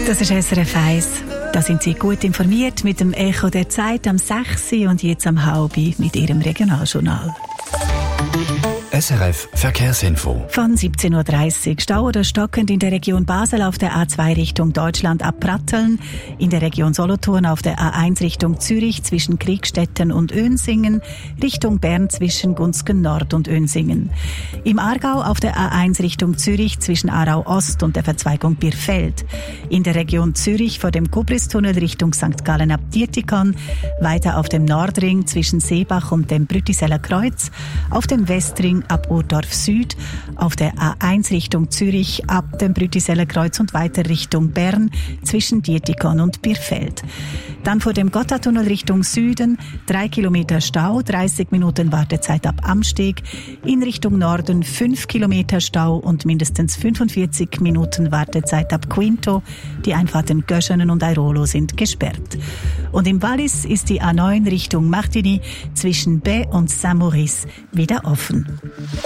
Das ist SRF 1. Da sind Sie gut informiert mit dem Echo der Zeit am 6. und jetzt am 6. mit Ihrem Regionaljournal. SRF Verkehrsinfo. Von 17.30 Uhr Stau oder stockend in der Region Basel auf der A2 Richtung Deutschland ab Pratteln, in der Region Solothurn auf der A1 Richtung Zürich zwischen Kriegstetten und Önsingen, Richtung Bern zwischen Gunzgen Nord und Önsingen. Im Aargau auf der A1 Richtung Zürich zwischen Aarau Ost und der Verzweigung Birfeld. In der Region Zürich vor dem Kubristunnel Richtung St. Gallen ab Dietikon, weiter auf dem Nordring zwischen Seebach und dem Brütiseller Kreuz, auf dem Westring ab Urdorf Süd, auf der A1 Richtung Zürich ab dem Brütiseller Kreuz und weiter Richtung Bern zwischen Dietikon und Birfeld. Dann vor dem Gotthardtunnel Richtung Süden 3 Kilometer Stau, 30 Minuten Wartezeit ab Amsteg, in Richtung Norden 5 Kilometer Stau und mindestens 45 Minuten Wartezeit ab Quinto. Die Einfahrten Göschenen und Airolo sind gesperrt. Und im Wallis ist die A9 Richtung Martigny zwischen Baie und Saint-Maurice wieder offen.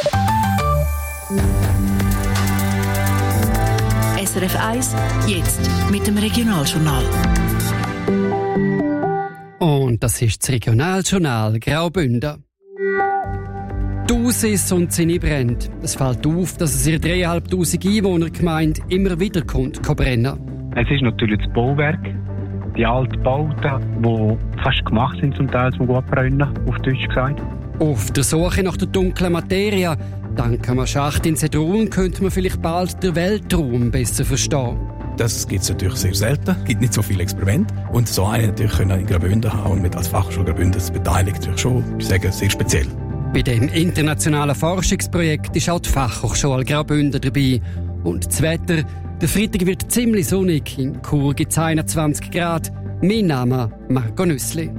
SRF 1, jetzt mit dem Regionaljournal. Und das ist das Regionaljournal Graubünden. Die Usis und seine Brände. Es fällt auf, dass es in 3'500 Einwohnergemeinde immer wieder brennen. Es ist natürlich das Bauwerk, die alten Bauten, die fast gemacht sind zum Teil zum gut brennen, auf Deutsch gesagt. Auf der Suche nach der dunklen Materie, dank einem Schacht in Sedrun, könnte man vielleicht bald den Weltraum besser verstehen. Das gibt es natürlich sehr selten, es gibt nicht so viele Experimente. Und so einen natürlich können in Graubünden haben und mit als Fachschule Graubünden beteiligt natürlich schon, ich sage, sehr speziell. Bei dem internationalen Forschungsprojekt ist auch die Fachhochschule Graubünden dabei. Und das Wetter, der Freitag wird ziemlich sonnig, in Chur gibt es 21 Grad. Mein Name Marco Nüssli.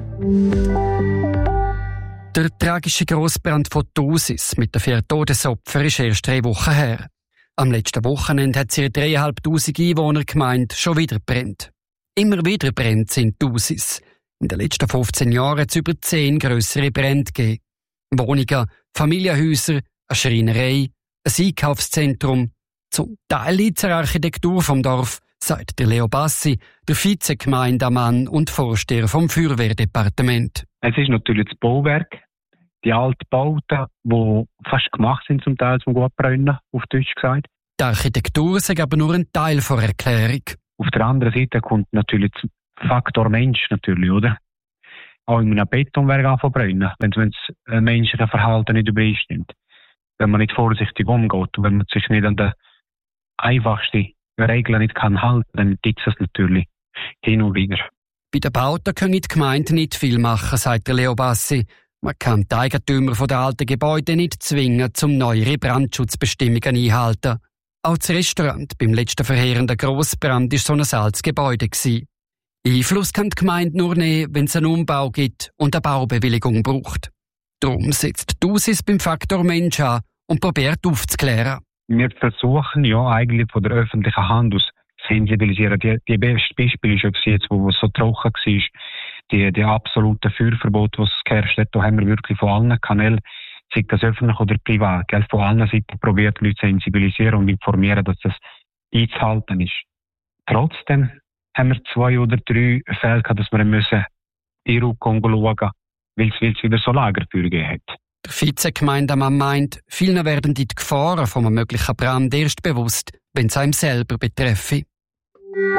Der tragische Grossbrand von Thusis mit den 4 Todesopfern ist erst 3 Wochen her. Am letzten Wochenende hat sie 3'500 Einwohnergemeinde schon wieder brennt. Immer wieder brennt in Thusis. In den letzten 15 Jahren hat es über 10 grössere Brände gegeben. Wohnungen, Familienhäuser, eine Schreinerei, ein Einkaufszentrum. Zum Teil liegt die Architektur vom Dorf, sagt der Leo Bassi, der Vizegemeindemann und Vorsteher vom Feuerwehrdepartement. Es ist natürlich das Bauwerk, die alten Bauten, die fast gemacht sind zum Teil zum gut brennen, auf Deutsch gesagt. Die Architektur ist aber nur ein Teil der Erklärung. Auf der anderen Seite kommt natürlich der Faktor Mensch natürlich, oder? Auch in einem Betonwerk anfangen brennen, wenn das menschliche Verhalten nicht übereinstimmt. Wenn man nicht vorsichtig umgeht und wenn man sich nicht an die einfachsten Regeln nicht kann halten, dann gibt es das natürlich hin und wieder. Bei den Bauten können die Gemeinden nicht viel machen, sagt der Leo Bassi. Man kann die Eigentümer der alten Gebäude nicht zwingen, um neuere Brandschutzbestimmungen einhalten. Auch das Restaurant beim letzten verheerenden Grossbrand war so ein altes Gebäude. Einfluss kann die Gemeinde nur nehmen, wenn es einen Umbau gibt und eine Baubewilligung braucht. Darum setzt die Thusis beim Faktor Mensch an und probiert aufzuklären. Wir versuchen ja eigentlich von der öffentlichen Hand aus sensibilisieren. Die beste Beispiel ist jetzt, wo es so trocken war, die absolute Feuerverbot, das es geherrscht hat. Da haben wir wirklich von allen Kanälen, sei das öffentlich oder privat, von allen Seiten probiert, Leute zu sensibilisieren und informieren, dass das einzuhalten ist. Trotzdem haben wir 2 oder 3 Fälle gehabt, dass wir müssen schauen, weil es wieder so Lagerfeuer gegeben hat. Der Vizegemeindemann meint, vielen werden die Gefahren von einem möglichen Brand erst bewusst, wenn es einem selber betreffe.